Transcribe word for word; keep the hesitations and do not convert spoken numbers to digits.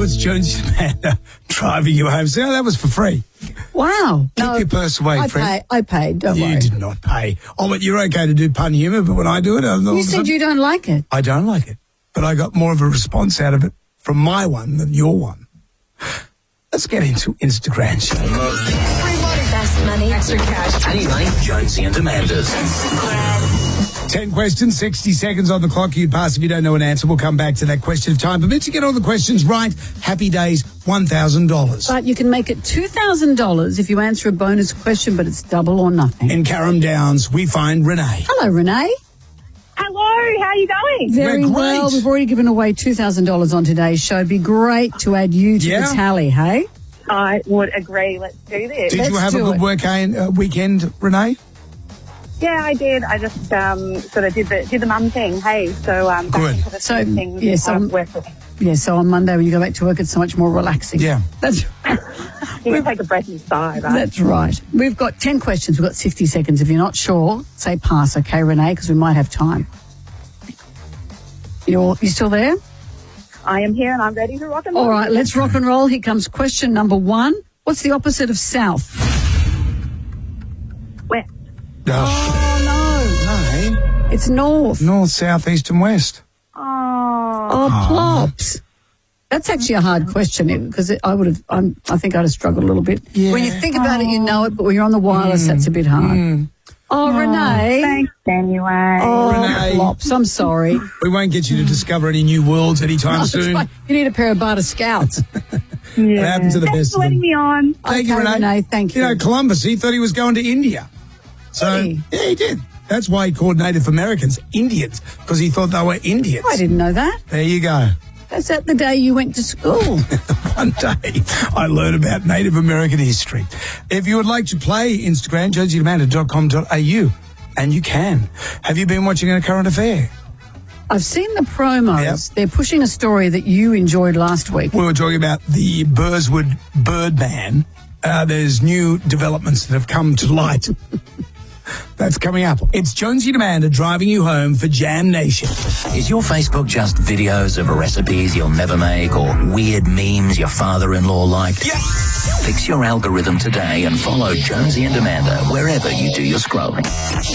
it's Jonesy and Amanda driving you home. See, that was for free. Wow. Keep no, your purse away, I friend. Pay, I paid, don't you worry. did not pay. Oh, but you're okay to do pun humour, but when I do it... I'm You said you don't like it. I don't like it, but I got more of a response out of it from my one than your one. Let's get into Instagram show. Free money. Best money. Extra cash. Any money? Jonesy and Amanda's. Ten questions, sixty seconds on the clock. You'd pass if you don't know an answer. We'll come back to that question if time permits. You get all the questions right. Happy days, one thousand dollars. But you can make it two thousand dollars if you answer a bonus question, but it's double or nothing. In Carrum Downs, we find Renee. Hello, Renee. Hello, how are you going? Very We're great. well. We've already given away two thousand dollars on today's show. It'd be great to add you to Yeah. the tally, hey? I would agree. Let's do this. Did Let's you have a do good it. work uh, weekend, Renee? Yeah, I did. I just um, sort of did the did the mum thing. Hey, so um, back Good. into the So, things. yes, um, um, work- Yeah, so on Monday when you go back to work, it's so much more relaxing. Yeah. That's you can take a breath inside, right? That's right. We've got ten questions. We've got sixty seconds. If you're not sure, say pass, okay, Renee, because we might have time. You're, you still there? I am here and I'm ready to rock and roll. All right, let's rock and roll. Here comes question number one. What's the opposite of south? West. Oh, Oh, no. no. It's north. North, south, east and west. Oh, Oh, plops. That's actually a hard question because I would have, I'm, I think I'd have struggled a little bit. Yeah. When you think about it, you know it, but when you're on the wireless, that's a bit hard. Oh, Renee. thanks anyway. Oh, Renee. plops. I'm sorry. We won't get you to discover any new worlds anytime That's soon. right. You need a pair of Barter Scouts. yeah. What happened to the Thanks best for of letting them? me on. Thank you, Okay, Renee. Renee, thank You you. know, Columbus, he thought he was going to India. So, Did he? yeah, he did. That's why he called Native Americans Indians, because he thought they were Indians. I didn't know that. There you go. Is that the day you went to school? One day I learned about Native American history. If you would like to play Instagram, jonesy amanda dot com dot a u, and you can. Have you been watching A Current Affair? I've seen the promos. Yep. They're pushing a story that you enjoyed last week. We were talking about the Burswood bird ban. Uh, there's new developments that have come to light. That's coming up. It's Jonesy and Amanda driving you home for Jam Nation. Is your Facebook just videos of recipes you'll never make or weird memes your father-in-law liked? Yeah. Fix your algorithm today and follow Jonesy and Amanda wherever you do your scrolling.